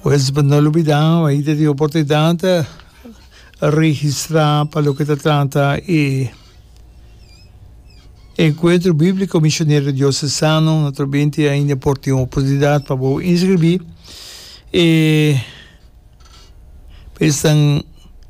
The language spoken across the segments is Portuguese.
Pues não olvidar, aí tem a oportunidade de registrar para o que trata e Encontro Bíblico Missionário Diocesano, naturalmente ainda por ter uma oportunidade para inscrever e pensam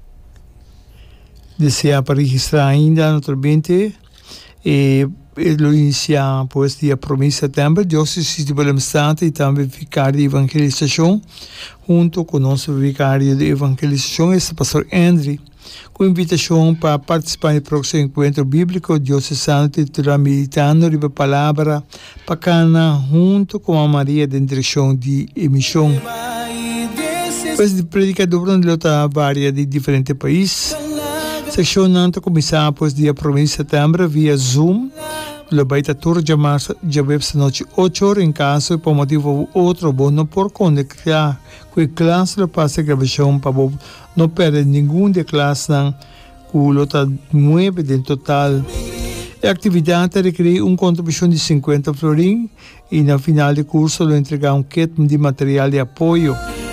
desejar para registrar ainda, naturalmente, e lo iniciar pues dia 1 de setembro, Diocese de Belém-Estado e também Vicário de Evangelização, junto com o nosso Vicário de Evangelização, esse pastor André, com invitação para participar do próximo encontro bíblico diocesano titular Meditando a Palavra Pacana, junto com a Maria de direção de emissão. Pues de predicador de lota várias de diferentes países. Seção não começar pues dia 1 de setembro via Zoom. Lo baita tour já essa noite 8 horas em caso e por motivo outro bom não por conectar com a classe lo passa gravação para não perder nenhum de classe com lota 9 del total. A atividade requer uma contribuição de 50 florim e no final do curso lo entregar um kit de material de apoio.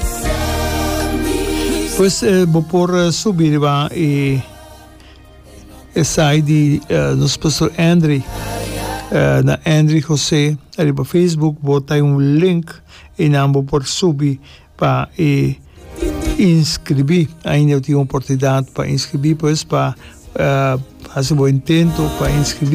Pois vou por subir e sai de nosso pastor André na André José ali no Facebook, botar link e não vou por subir para inscrever. Ainda eu tive uma oportunidade para inscrever, pois para fazer o intento para inscrever.